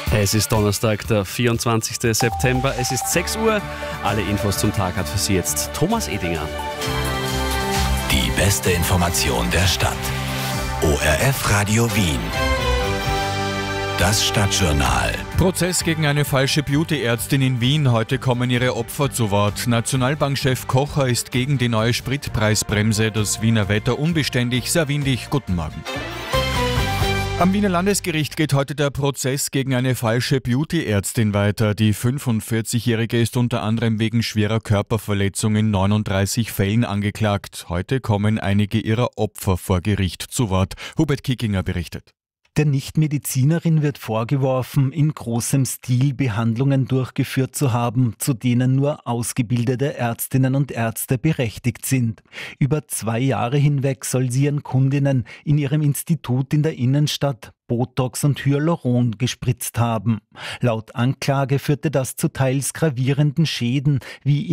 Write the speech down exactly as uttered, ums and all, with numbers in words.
Es ist Donnerstag, der vierundzwanzigste September. Es ist sechs Uhr. Alle Infos zum Tag hat für Sie jetzt Thomas Edinger. Die beste Information der Stadt. O R F Radio Wien. Das Stadtjournal. Prozess gegen eine falsche Beauty-Ärztin in Wien. Heute kommen ihre Opfer zu Wort. Nationalbankchef Kocher ist gegen die neue Spritpreisbremse. Das Wiener Wetter unbeständig, sehr windig. Guten Morgen. Am Wiener Landesgericht geht heute der Prozess gegen eine falsche Beauty-Ärztin weiter. Die fünfundvierzigjährige ist unter anderem wegen schwerer Körperverletzung in neununddreißig Fällen angeklagt. Heute kommen einige ihrer Opfer vor Gericht zu Wort. Hubert Kickinger berichtet. Der Nichtmedizinerin wird vorgeworfen, in großem Stil Behandlungen durchgeführt zu haben, zu denen nur ausgebildete Ärztinnen und Ärzte berechtigt sind. Über zwei Jahre hinweg soll sie ihren Kundinnen in ihrem Institut in der Innenstadt Botox und Hyaluron gespritzt haben. Laut Anklage führte das zu teils gravierenden Schäden wie